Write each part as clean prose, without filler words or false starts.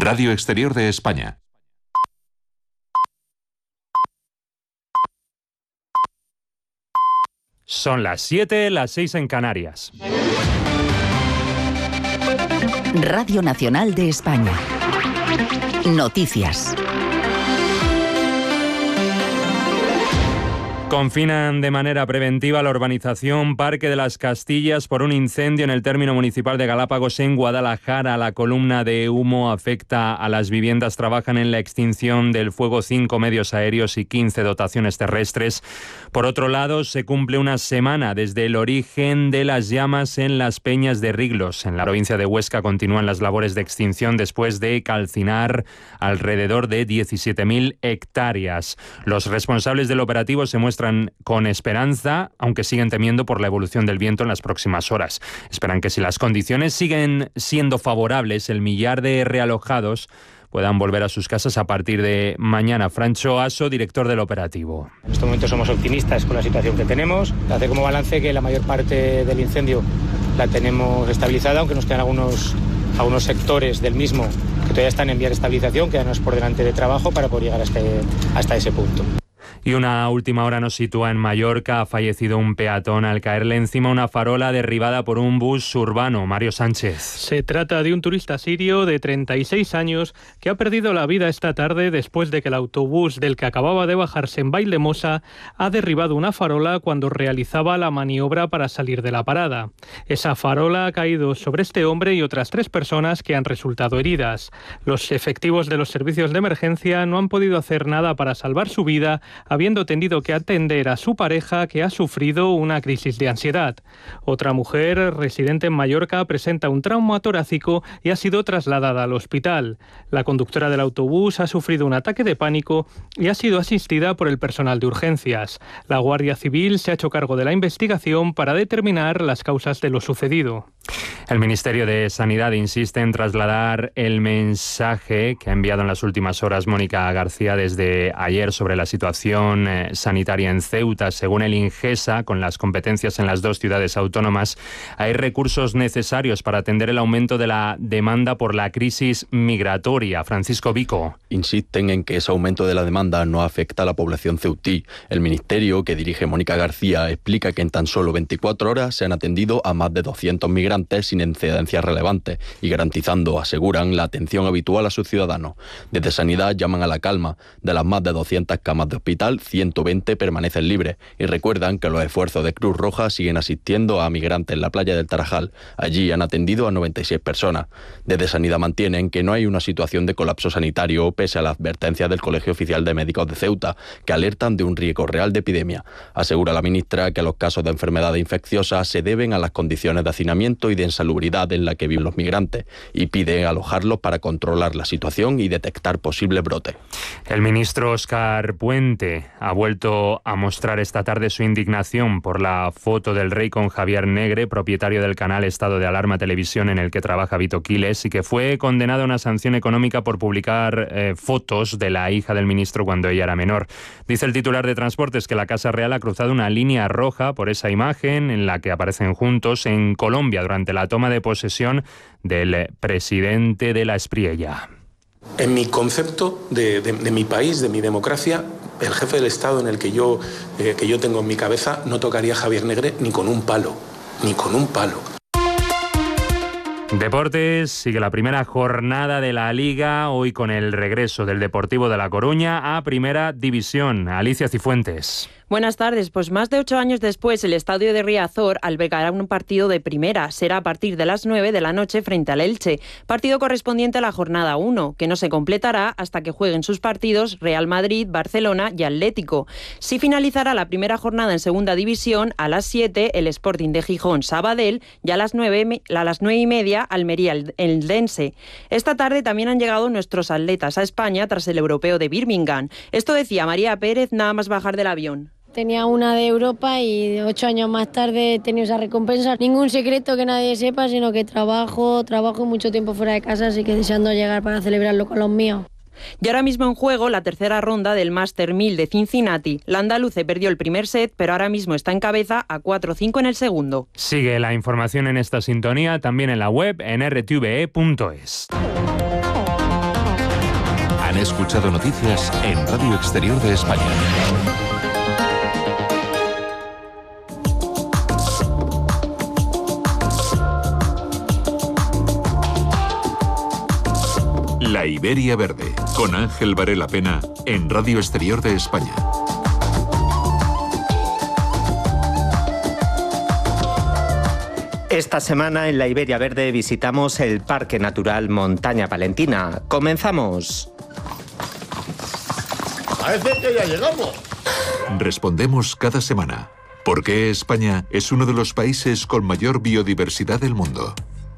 Radio Exterior de España. Son las 7, las 6 en Canarias. Radio Nacional de España. Noticias. Confinan de manera preventiva la urbanización Parque de las Castillas por un incendio en el término municipal de Galápagos, en Guadalajara. La columna de humo afecta a las viviendas. Trabajan en la extinción del fuego 5 medios aéreos y 15 dotaciones terrestres. Por otro lado, se cumple una semana desde el origen de las llamas en las Peñas de Riglos. En la provincia de Huesca continúan las labores de extinción después de calcinar alrededor de 17.000 hectáreas. Los responsables del operativo se muestran con esperanza, aunque siguen temiendo por la evolución del viento en las próximas horas. Esperan que si las condiciones siguen siendo favorables, el millar de realojados puedan volver a sus casas a partir de mañana. Francho Aso, director del operativo. En este momento somos optimistas con la situación que tenemos. Hace como balance que la mayor parte del incendio la tenemos estabilizada, aunque nos quedan algunos sectores del mismo que todavía están en vía de estabilización, quedarnos por delante de trabajo para poder llegar hasta ese punto. Y una última hora nos sitúa en Mallorca. Ha fallecido un peatón al caerle encima una farola derribada por un bus urbano. Mario Sánchez. Se trata de un turista sirio de 36 años que ha perdido la vida esta tarde después de que el autobús del que acababa de bajarse en Valldemossa ha derribado una farola cuando realizaba la maniobra para salir de la parada. Esa farola ha caído sobre este hombre y otras 3 personas que han resultado heridas. Los efectivos de los servicios de emergencia no han podido hacer nada para salvar su vida, habiendo tenido que atender a su pareja, que ha sufrido una crisis de ansiedad. Otra mujer residente en Mallorca presenta un trauma torácico y ha sido trasladada al hospital. La conductora del autobús ha sufrido un ataque de pánico y ha sido asistida por el personal de urgencias. La Guardia Civil se ha hecho cargo de la investigación para determinar las causas de lo sucedido. El Ministerio de Sanidad insiste en trasladar el mensaje que ha enviado en las últimas horas Mónica García desde ayer sobre la situación sanitaria en Ceuta. Según el Ingesa, con las competencias en las 2 ciudades autónomas, hay recursos necesarios para atender el aumento de la demanda por la crisis migratoria. Francisco Vico. Insisten en que ese aumento de la demanda no afecta a la población ceutí. El Ministerio, que dirige Mónica García, explica que en tan solo 24 horas se han atendido a más de 200 migrantes sin incidencias relevantes y garantizando, aseguran, la atención habitual a sus ciudadanos. Desde Sanidad llaman a la calma. De las más de 200 camas de hospital, 120 permanecen libres y recuerdan que los esfuerzos de Cruz Roja siguen asistiendo a migrantes en la playa del Tarajal. Allí han atendido a 96 personas. Desde Sanidad mantienen que no hay una situación de colapso sanitario pese a las advertencias del Colegio Oficial de Médicos de Ceuta, que alertan de un riesgo real de epidemia. Asegura la ministra que los casos de enfermedades infecciosas se deben a las condiciones de hacinamiento y de insalubridad en la que viven los migrantes y pide alojarlos para controlar la situación y detectar posibles brotes. El ministro Óscar Puente ha vuelto a mostrar esta tarde su indignación por la foto del rey con Javier Negre, propietario del canal Estado de Alarma Televisión en el que trabaja Vito Quiles, y que fue condenado a una sanción económica por publicar fotos de la hija del ministro cuando ella era menor. Dice el titular de Transportes que la Casa Real ha cruzado una línea roja por esa imagen en la que aparecen juntos en Colombia durante la toma de posesión del presidente de la Espriella. En mi concepto de mi país, de mi democracia, el jefe del Estado en el que yo tengo en mi cabeza no tocaría a Javier Negre ni con un palo, ni con un palo. Deportes, sigue la primera jornada de la Liga, hoy con el regreso del Deportivo de La Coruña a Primera División. Alicia Cifuentes. Buenas tardes. Pues más de 8 años después, el estadio de Riazor albergará un partido de primera. Será a partir de las 9 de la noche frente al Elche. Partido correspondiente a la jornada 1, que no se completará hasta que jueguen sus partidos Real Madrid, Barcelona y Atlético. Sí finalizará la primera jornada en segunda división a las 7, el Sporting de Gijón, Sabadell, y a las 9:30, Almería, Eldense. Esta tarde también han llegado nuestros atletas a España tras el europeo de Birmingham. Esto decía María Pérez nada más bajar del avión. Tenía una de Europa y 8 años más tarde he tenido esa recompensa. Ningún secreto que nadie sepa, sino que trabajo y mucho tiempo fuera de casa, así que deseando llegar para celebrarlo con los míos. Y ahora mismo en juego la tercera ronda del Master 1000 de Cincinnati. La andaluce perdió el primer set, pero ahora mismo está en cabeza a 4-5 en el segundo. Sigue la información en esta sintonía, también en la web en rtve.es. Han escuchado noticias en Radio Exterior de España. La Iberia Verde, con Ángel Varela Pena, en Radio Exterior de España. Esta semana en la Iberia Verde visitamos el Parque Natural Montaña Palentina. ¡Comenzamos! Parece que ya llegamos. Respondemos cada semana. ¿Por qué España es uno de los países con mayor biodiversidad del mundo?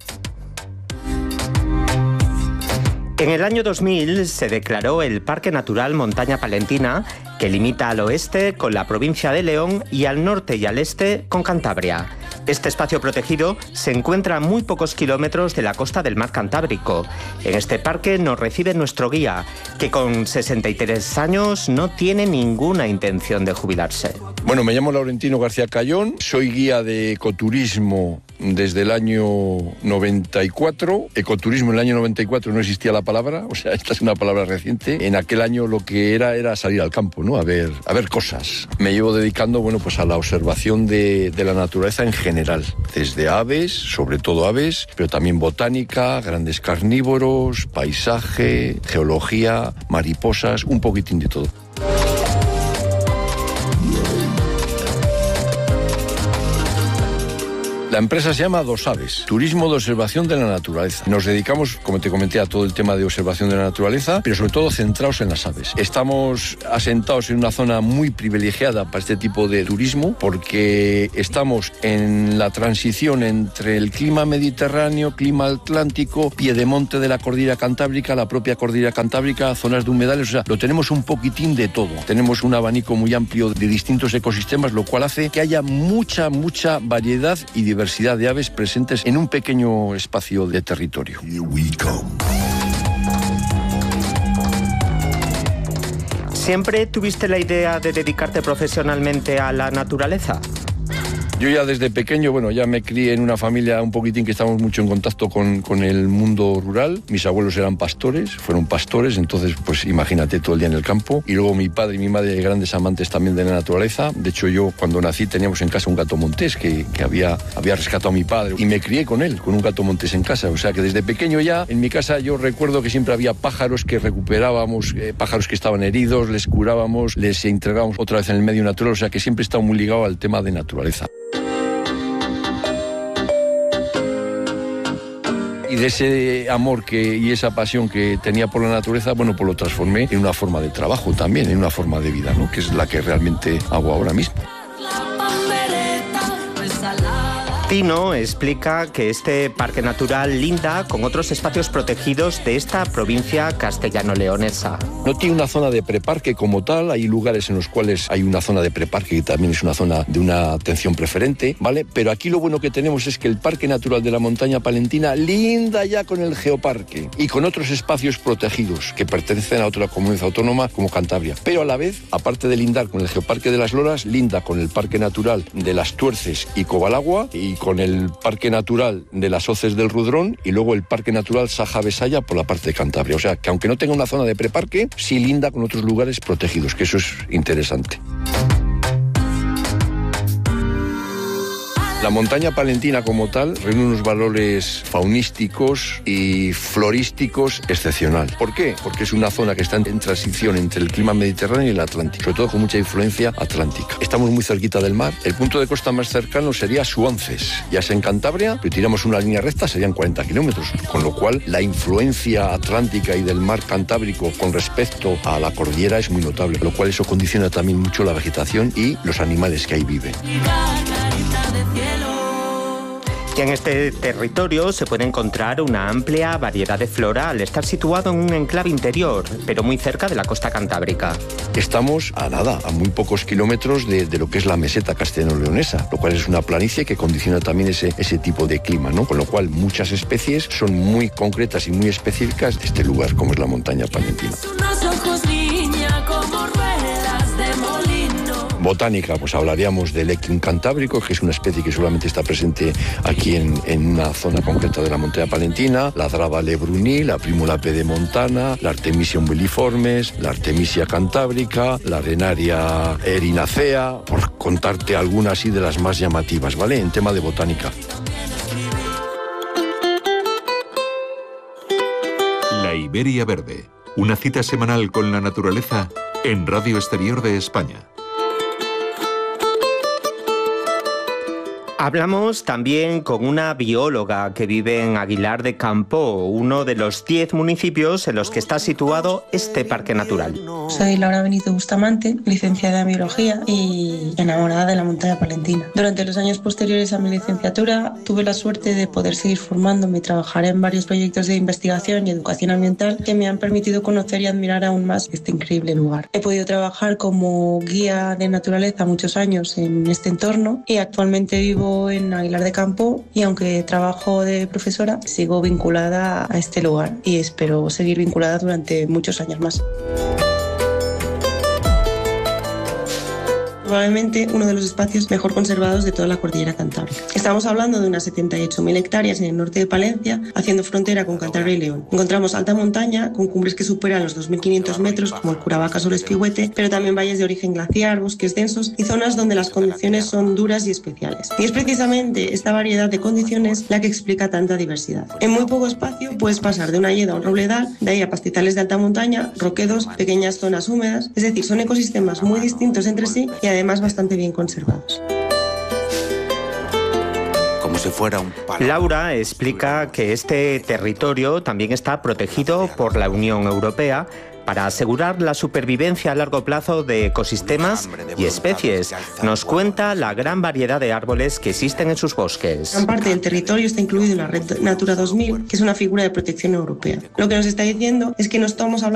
En el año 2000 se declaró el Parque Natural Montaña Palentina, que limita al oeste con la provincia de León y al norte y al este con Cantabria. Este espacio protegido se encuentra a muy pocos kilómetros de la costa del mar Cantábrico. En este parque nos recibe nuestro guía, que con 63 años no tiene ninguna intención de jubilarse. Bueno, me llamo Laurentino García Cayón, soy guía de ecoturismo desde el año 94. Ecoturismo en el año 94 no existía la palabra, o sea, esta es una palabra reciente. En aquel año lo que era salir al campo, ¿no? A ver cosas. Me llevo dedicando, bueno, pues a la observación de la naturaleza en general, desde aves, sobre todo aves, pero también botánica, grandes carnívoros, paisaje, geología, mariposas, un poquitín de todo. La empresa se llama Dos Aves, Turismo de Observación de la Naturaleza. Nos dedicamos, como te comenté, a todo el tema de observación de la naturaleza, pero sobre todo centrados en las aves. Estamos asentados en una zona muy privilegiada para este tipo de turismo, porque estamos en la transición entre el clima mediterráneo, clima atlántico, piedemonte de la cordillera cantábrica, la propia cordillera cantábrica, zonas de humedales, o sea, lo tenemos un poquitín de todo. Tenemos un abanico muy amplio de distintos ecosistemas, lo cual hace que haya mucha variedad y diversidad de aves presentes en un pequeño espacio de territorio. ¿Siempre tuviste la idea de dedicarte profesionalmente a la naturaleza? Yo ya desde pequeño, bueno, ya me crié en una familia un poquitín que estábamos mucho en contacto con el mundo rural. Mis abuelos eran pastores, fueron pastores, entonces pues imagínate todo el día en el campo. Y luego mi padre y mi madre, grandes amantes también de la naturaleza. De hecho yo cuando nací teníamos en casa un gato montés que había rescatado a mi padre y me crié con él, con un gato montés en casa. O sea que desde pequeño ya en mi casa yo recuerdo que siempre había pájaros que recuperábamos, pájaros que estaban heridos, les curábamos, les entregábamos otra vez en el medio natural. O sea que siempre he estado muy ligado al tema de naturaleza. Y de ese amor y esa pasión que tenía por la naturaleza, bueno, pues lo transformé en una forma de trabajo también, en una forma de vida, ¿no? Que es la que realmente hago ahora mismo. Tino explica que este parque natural linda con otros espacios protegidos de esta provincia castellano-leonesa. No tiene una zona de preparque como tal, hay lugares en los cuales hay una zona de preparque que también es una zona de una atención preferente, ¿vale? Pero aquí lo bueno que tenemos es que el Parque Natural de la Montaña Palentina linda ya con el Geoparque y con otros espacios protegidos que pertenecen a otra comunidad autónoma como Cantabria. Pero a la vez, aparte de lindar con el Geoparque de las Loras, linda con el Parque Natural de las Tuerces y Cobalagua y con el Parque Natural de las Hoces del Rudrón y luego el Parque Natural Saja-Besaya por la parte de Cantabria. O sea, que aunque no tenga una zona de preparque, sí linda con otros lugares protegidos, que eso es interesante. La montaña palentina como tal reúne unos valores faunísticos y florísticos excepcional. ¿Por qué? Porque es una zona que está en transición entre el clima mediterráneo y el atlántico, sobre todo con mucha influencia atlántica. Estamos muy cerquita del mar. El punto de costa más cercano sería Suances. Ya sea en Cantabria, si tiramos una línea recta serían 40 kilómetros, con lo cual la influencia atlántica y del mar Cantábrico con respecto a la cordillera es muy notable, lo cual eso condiciona también mucho la vegetación y los animales que ahí viven. Y en este territorio se puede encontrar una amplia variedad de flora al estar situado en un enclave interior, pero muy cerca de la costa cantábrica. Estamos a muy pocos kilómetros de lo que es la meseta castellano-leonesa, lo cual es una planicie que condiciona también ese tipo de clima, ¿no? Con lo cual muchas especies son muy concretas y muy específicas de este lugar, como es la montaña palentina. Unos ojos niña como ruedas de molino. Botánica, pues hablaríamos del Equin cantábrico, que es una especie que solamente está presente aquí en una zona concreta de la montaña palentina, la Draba lebruni, la Primula pedemontana, la Artemisia umbiliformes, la Artemisia cantábrica, la Arenaria erinacea, por contarte algunas así de las más llamativas, ¿vale? En tema de botánica. La Iberia Verde, una cita semanal con la naturaleza en Radio Exterior de España. Hablamos también con una bióloga que vive en Aguilar de Campo, uno de los 10 municipios en los que está situado este parque natural. Soy Laura Benito Bustamante, licenciada en Biología y enamorada de la montaña palentina. Durante los años posteriores a mi licenciatura tuve la suerte de poder seguir formándome y trabajar en varios proyectos de investigación y educación ambiental que me han permitido conocer y admirar aún más este increíble lugar. He podido trabajar como guía de naturaleza muchos años en este entorno y actualmente vivo en Aguilar de Campo y aunque trabajo de profesora, sigo vinculada a este lugar y espero seguir vinculada durante muchos años más. Probablemente uno de los espacios mejor conservados de toda la cordillera cantábrica. Estamos hablando de unas 78.000 hectáreas en el norte de Palencia, haciendo frontera con Cantabria y León. Encontramos alta montaña, con cumbres que superan los 2.500 metros, como el Curavacas o el Espigüete, pero también valles de origen glaciar, bosques densos y zonas donde las condiciones son duras y especiales. Y es precisamente esta variedad de condiciones la que explica tanta diversidad. En muy poco espacio puedes pasar de una hieda a un robledal, de ahí a pastizales de alta montaña, roquedos, pequeñas zonas húmedas, es decir, son ecosistemas muy distintos entre sí y además bastante bien conservados. Como si fuera un palo. Laura explica que este territorio también está protegido por la Unión Europea para asegurar la supervivencia a largo plazo de ecosistemas y especies. Nos cuenta la gran variedad de árboles que existen en sus bosques. Gran parte del territorio está incluido en la Red Natura 2000, que es una figura de protección europea. Lo que nos está diciendo es que no estamos hablando